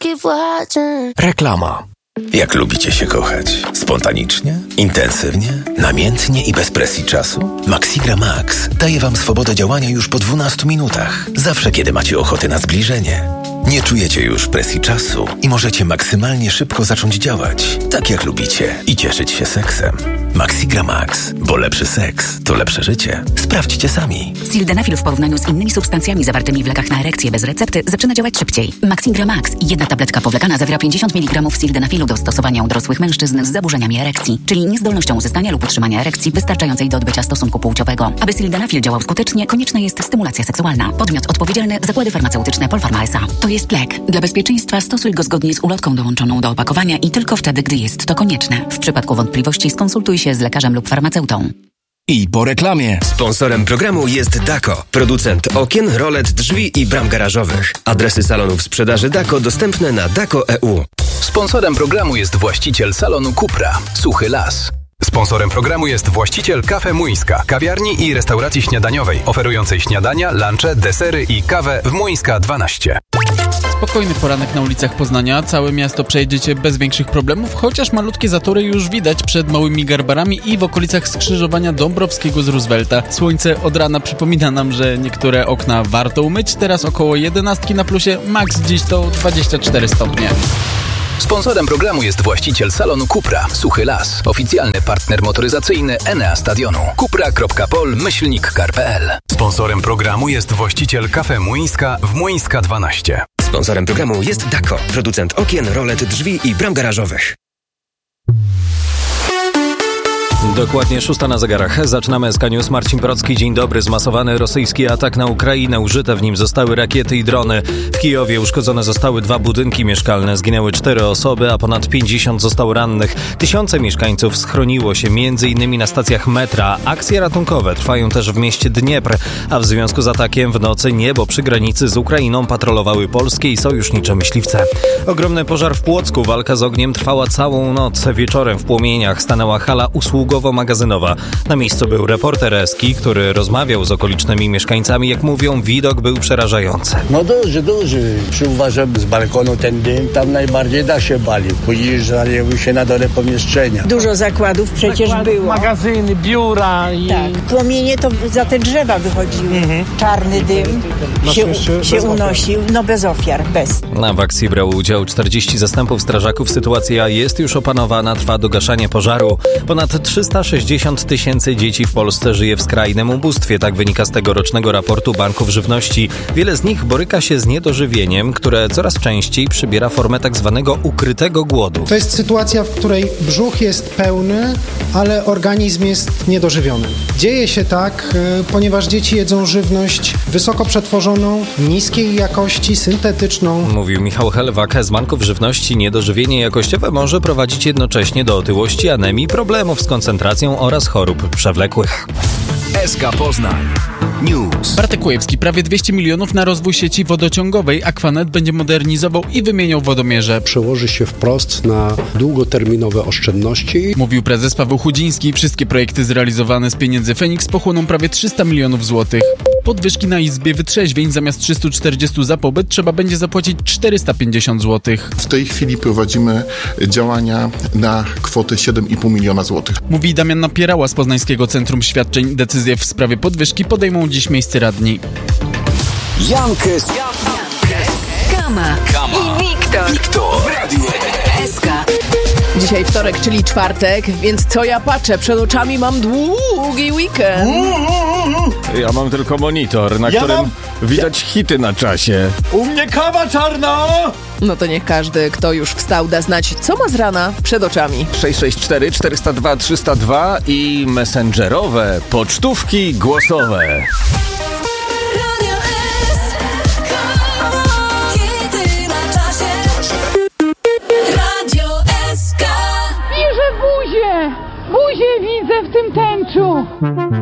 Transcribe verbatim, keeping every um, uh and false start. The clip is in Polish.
Reklama. Jak lubicie się kochać? Spontanicznie? Intensywnie? Namiętnie i bez presji czasu? Maxigra Max daje wam swobodę działania już po dwunastu minutach. Zawsze, kiedy macie ochotę na zbliżenie. Nie czujecie już presji czasu i możecie maksymalnie szybko zacząć działać, tak jak lubicie, i cieszyć się seksem. Maxigra Max, bo lepszy seks to lepsze życie. Sprawdźcie sami. Sildenafil w porównaniu z innymi substancjami zawartymi w lekach na erekcję bez recepty zaczyna działać szybciej. Maxigra Max, jedna tabletka powlekana, zawiera pięćdziesiąt miligramów sildenafilu do stosowania u dorosłych mężczyzn z zaburzeniami erekcji, czyli niezdolnością uzyskania lub utrzymania erekcji wystarczającej do odbycia stosunku płciowego. Aby sildenafil działał skutecznie, konieczna jest stymulacja seksualna. Podmiot odpowiedzialny: Zakłady Farmaceutyczne Polpharma S A. To jest lek. Dla bezpieczeństwa stosuj go zgodnie z ulotką dołączoną do opakowania i tylko wtedy, gdy jest to konieczne. W przypadku wątpliwości skonsultuj się z lekarzem lub farmaceutą. I po reklamie. Sponsorem programu jest Dako, producent okien, rolet, drzwi i bram garażowych. Adresy salonów sprzedaży Dako dostępne na dako kropka e u. Sponsorem programu jest właściciel salonu Cupra, Suchy Las. Sponsorem programu jest właściciel Cafe Młyńska, kawiarni i restauracji śniadaniowej, oferującej śniadania, lunche, desery i kawę w Młyńska dwanaście. Spokojny poranek na ulicach Poznania. Całe miasto przejedziecie bez większych problemów, chociaż malutkie zatory już widać przed Małymi Garbarami i w okolicach skrzyżowania Dąbrowskiego z Roosevelta. Słońce od rana przypomina nam, że niektóre okna warto umyć. Teraz około jedenastki na plusie, max dziś to dwadzieścia cztery stopnie. Sponsorem programu jest właściciel salonu Cupra, Suchy Las. Oficjalny partner motoryzacyjny Enea Stadionu. Cupra kropka pol myślnik kar kropka pe el. Sponsorem programu jest właściciel Cafe Młyńska w Młyńska dwanaście. Sponsorem programu jest Dako, producent okien, rolet, drzwi i bram garażowych. Dokładnie szósta na zegarach. Zaczynamy S K News. Marcin Procki, dzień dobry. Zmasowany rosyjski atak na Ukrainę. Użyte w nim zostały rakiety i drony. W Kijowie uszkodzone zostały dwa budynki mieszkalne. Zginęły cztery osoby, a ponad pięćdziesiąt zostało rannych. Tysiące mieszkańców schroniło się między innymi na stacjach metra. Akcje ratunkowe trwają też w mieście Dniepr, a w związku z atakiem w nocy niebo przy granicy z Ukrainą patrolowały polskie i sojusznicze myśliwce. Ogromny pożar w Płocku. Walka z ogniem trwała całą noc. Wieczorem w płomieniach stanęła hala usługowo-magazynowa. Na miejscu był reporter Eski, który rozmawiał z okolicznymi mieszkańcami. Jak mówią, widok był przerażający. No duży, duży. Przyuważam z balkonu ten dym, tam najbardziej da się balił. Później żaliły się na dole pomieszczenia. Dużo zakładów przecież Zakład, było. Magazyny, biura i... Tak. Płomienie to za te drzewa wychodziły. Mhm. Czarny dym się, się unosił. No bez ofiar, bez. Na w akcji brało udział czterdzieści zastępów strażaków. Sytuacja jest już opanowana, trwa dogaszanie pożaru. Ponad trzysta sześćdziesiąt tysięcy dzieci w Polsce żyje w skrajnym ubóstwie. Tak wynika z tegorocznego raportu Banków Żywności. Wiele z nich boryka się z niedożywieniem, które coraz częściej przybiera formę tak zwanego ukrytego głodu. To jest sytuacja, w której brzuch jest pełny, ale organizm jest niedożywiony. Dzieje się tak, ponieważ dzieci jedzą żywność wysoko przetworzoną, niskiej jakości, syntetyczną. Mówił Michał Helwak z Banków Żywności. Niedożywienie jakościowe może prowadzić jednocześnie do otyłości, anemii, problemów z koncentracją oraz chorób przewlekłych. S K Poznań News. Bartek Kujewski, prawie dwieście milionów na rozwój sieci wodociągowej. Aquanet będzie modernizował i wymieniał wodomierze. Przełoży się wprost na długoterminowe oszczędności. Mówił prezes Paweł Chudziński. Wszystkie projekty zrealizowane z pieniędzy Feniks pochłoną prawie trzysta milionów złotych. Podwyżki na Izbie Wytrzeźwień. Zamiast trzysta czterdzieści za pobyt trzeba będzie zapłacić czterysta pięćdziesiąt złotych. W tej chwili prowadzimy działania na kwotę siedem i pół miliona złotych. Mówi Damian Napierała z Poznańskiego Centrum Świadczeń. Decyzje w sprawie podwyżki podejmą dziś miejscy radni. Jankes, Kama, Kama i Wiktor, Wiktor w Radiu S K. Dzisiaj wtorek, czyli czwartek, więc co ja patrzę? Przed oczami mam długi weekend. Ja mam tylko monitor, na ja którym mam... widać hity na czasie. U mnie kawa czarna! No to niech każdy, kto już wstał, da znać, co ma z rana przed oczami. sześć sześć cztery czterysta dwa trzysta dwa i messengerowe pocztówki głosowe. Buzię widzę w tym tęczu.